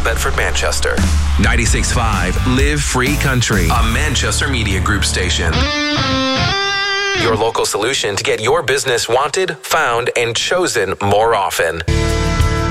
Bedford, Manchester. 96.5 Live Free Country, a Manchester Media Group station. Your local solution to get your business wanted, found, and chosen more often.